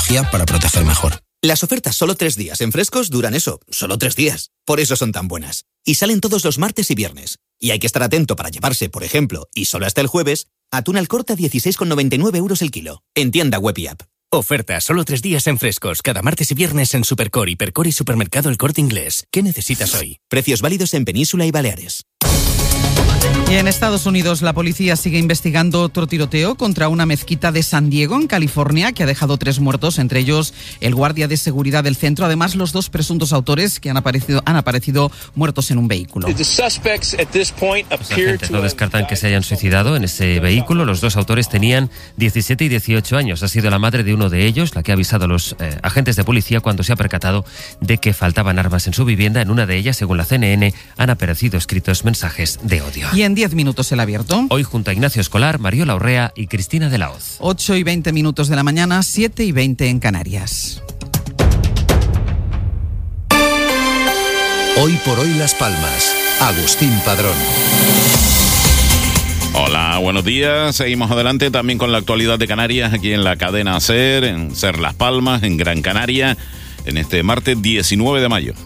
tecnología para proteger mejor. Las ofertas solo 3 días en Frescos duran eso, solo 3 días. Por eso son tan buenas. Y salen todos los martes y viernes. Y hay que estar atento para llevarse, por ejemplo, y solo hasta el jueves, atún al corte a 16,99 € el kilo. En tienda web y app. Oferta solo 3 días en Frescos, cada martes y viernes en Supercore, Hipercore y Supermercado El Corte Inglés. ¿Qué necesitas hoy? Precios válidos en Península y Baleares. Y en Estados Unidos la policía sigue investigando otro tiroteo contra una mezquita de San Diego, en California, que ha dejado 3 muertos, entre ellos el guardia de seguridad del centro. Además, los 2 presuntos autores que han aparecido muertos en un vehículo. Los agentes no descartan que se hayan suicidado en ese vehículo. Los 2 autores tenían 17 y 18 años. Ha sido la madre de uno de ellos la que ha avisado a los agentes de policía cuando se ha percatado de que faltaban armas en su vivienda. En una de ellas, según la CNN, han aparecido escritos mensajes de odio. Y en 10 minutos el abierto. Hoy junto a Ignacio Escolar, Mariola Urrea y Cristina de la Hoz. 8:20 de la mañana, 7:20 en Canarias. Hoy por hoy Las Palmas. Agustín Padrón. Hola, buenos días. Seguimos adelante también con la actualidad de Canarias aquí en la cadena SER, en SER Las Palmas, en Gran Canaria, en este martes 19 de mayo.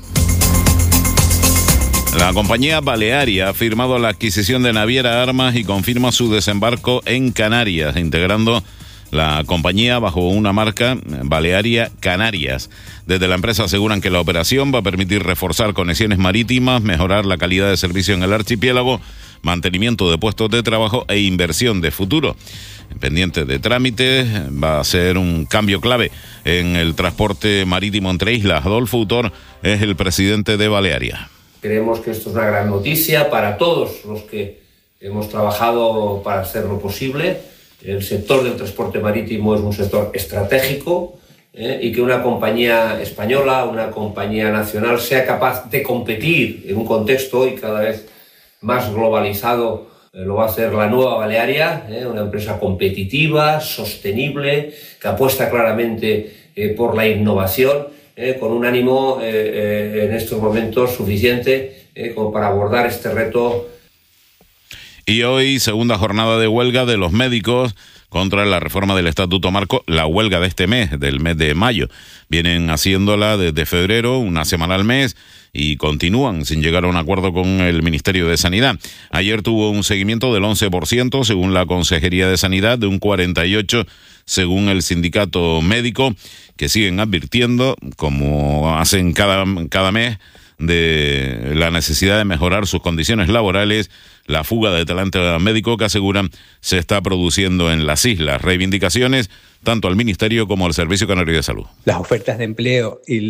La compañía Balearia ha firmado la adquisición de Naviera Armas y confirma su desembarco en Canarias, integrando la compañía bajo una marca, Balearia Canarias. Desde la empresa aseguran que la operación va a permitir reforzar conexiones marítimas, mejorar la calidad de servicio en el archipiélago, mantenimiento de puestos de trabajo e inversión de futuro. Pendiente de trámites, va a ser un cambio clave en el transporte marítimo entre islas. Adolfo Utor es el presidente de Balearia. Creemos que esto es una gran noticia para todos los que hemos trabajado para hacerlo posible. El sector del transporte marítimo es un sector estratégico y que una compañía española, una compañía nacional, sea capaz de competir en un contexto y cada vez más globalizado, lo va a hacer la nueva Balearia, una empresa competitiva, sostenible, que apuesta claramente por la innovación, con un ánimo en estos momentos suficiente como para abordar este reto. Y hoy, segunda jornada de huelga de los médicos contra la reforma del Estatuto Marco, la huelga de este mes, del mes de mayo. Vienen haciéndola desde febrero, una semana al mes, y continúan sin llegar a un acuerdo con el Ministerio de Sanidad. Ayer tuvo un seguimiento del 11%, según la Consejería de Sanidad, de un 48% según el sindicato médico, que siguen advirtiendo, como hacen cada mes, de la necesidad de mejorar sus condiciones laborales, la fuga de talento médico que aseguran se está produciendo en las islas. Reivindicaciones tanto al Ministerio como al Servicio Canario de Salud. Las ofertas de empleo y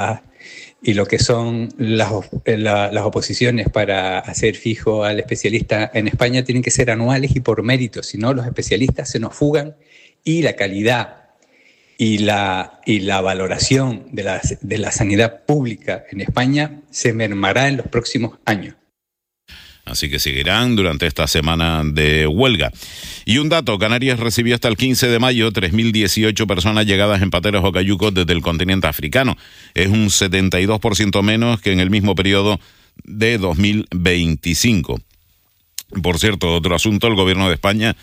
lo que son las oposiciones para hacer fijo al especialista en España tienen que ser anuales y por mérito, si no los especialistas se nos fugan y la calidad y la valoración de la sanidad pública en España se mermará en los próximos años. Así que seguirán durante esta semana de huelga. Y un dato, Canarias recibió hasta el 15 de mayo 3.018 personas llegadas en pateras o cayucos desde el continente africano. Es un 72% menos que en el mismo periodo de 2025. Por cierto, otro asunto, el gobierno de España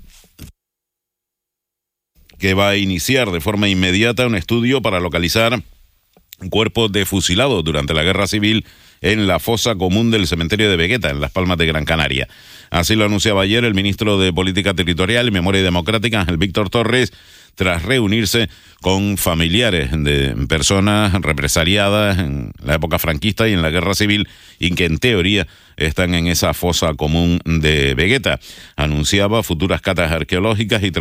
que va a iniciar de forma inmediata un estudio para localizar cuerpos de fusilados durante la Guerra Civil en la fosa común del cementerio de Vegueta, en Las Palmas de Gran Canaria. Así lo anunciaba ayer el ministro de Política Territorial y Memoria Democrática, Ángel Víctor Torres, tras reunirse con familiares de personas represaliadas en la época franquista y en la Guerra Civil y que en teoría están en esa fosa común de Vegueta. Anunciaba futuras catas arqueológicas y